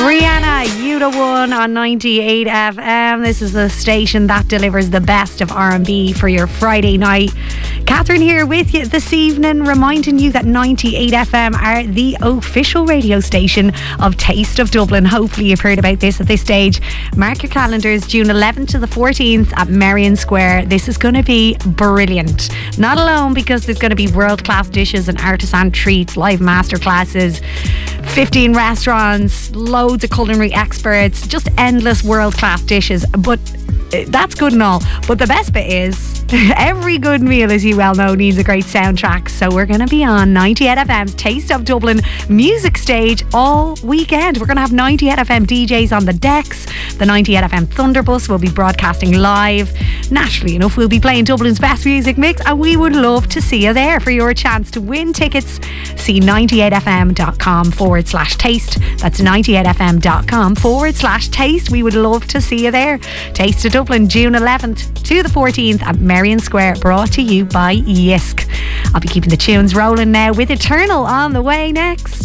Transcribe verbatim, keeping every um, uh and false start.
Rihanna, You Da One on ninety-eight F M. This is the station that delivers the best of R and B for your Friday night. Catherine here with you this evening, reminding you that ninety-eight F M are the official radio station of Taste of Dublin. Hopefully you've heard about this at this stage. Mark your calendars, June eleventh to the fourteenth at Merrion Square. This is going to be brilliant. Not alone because there's going to be world-class dishes and artisan treats, live masterclasses, fifteen restaurants, loads of culinary experts, just endless world-class dishes. But that's good and all, but the best bit is every good meal, as you well know, needs a great soundtrack. So we're going to be on ninety-eight F M's Taste of Dublin music stage all weekend. We're going to have ninety-eight F M D Js on the decks. The ninety-eight F M Thunderbus will be broadcasting live. Naturally enough, we'll be playing Dublin's best music mix, and we would love to see you there. For your chance to win tickets, see ninety-eight F M dot com forward slash taste. That's ninety-eight F M dot com forward slash taste. We would love to see you there. Taste of Dublin, June eleventh to the fourteenth at Merrion Square, brought to you by Yisk. I'll be keeping the tunes rolling now with Eternal on the way next.